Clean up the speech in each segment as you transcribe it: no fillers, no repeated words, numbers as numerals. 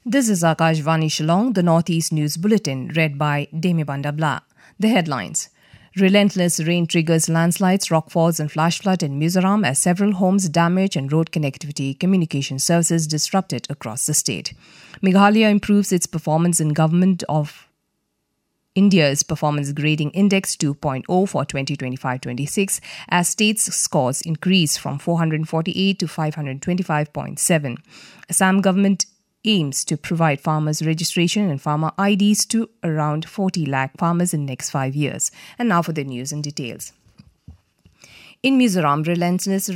This is Akashvani Shillong, the Northeast News Bulletin, read by Demibanda Bla. The headlines. Relentless rain triggers landslides, rockfalls and flash flood in Mizoram as several homes damaged and road connectivity communication services disrupted across the state. Meghalaya improves its performance in Government of India's Performance Grading Index 2.0 for 2025-26 as state's scores increase from 448 to 525.7. Assam government aims to provide farmers registration and farmer IDs to around 40 lakh farmers in the next 5 years. And now for the news and details. In Mizoram, relentless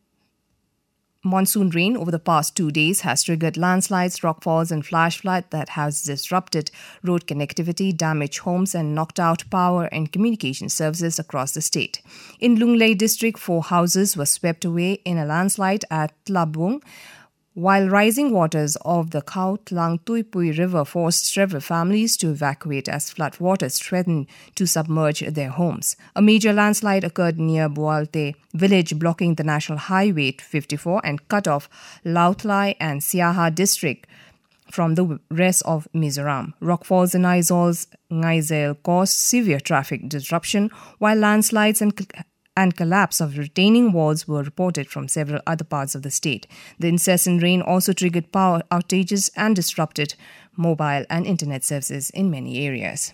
monsoon rain over the past 2 days has triggered landslides, rockfalls and flash flood that has disrupted road connectivity, damaged homes and knocked out power and communication services across the state. In Lunglei district, 4 houses were swept away in a landslide at Tlabung, while rising waters of the Khao Tlang Tuipui River forced several families to evacuate as flood waters threatened to submerge their homes. A major landslide occurred near Bualte village, blocking the National Highway 54 and cut off Lauthlai and Siaha district from the rest of Mizoram. Rockfalls and Aizawl caused severe traffic disruption, while landslides and collapse of retaining walls were reported from several other parts of the state. The incessant rain also triggered power outages and disrupted mobile and internet services in many areas.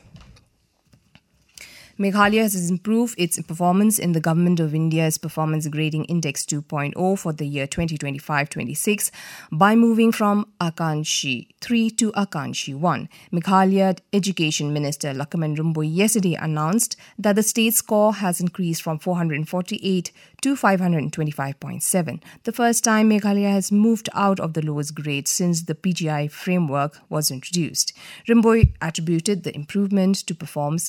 Meghalaya has improved its performance in the Government of India's Performance Grading Index 2.0 for the year 2025-26 by moving from Akanshi 3 to Akanshi 1. Meghalaya Education Minister Lakaman Rumboi yesterday announced that the state score has increased from 448 to 525.7, the first time Meghalaya has moved out of the lowest grade since the PGI framework was introduced. Rumboi attributed the improvement to performance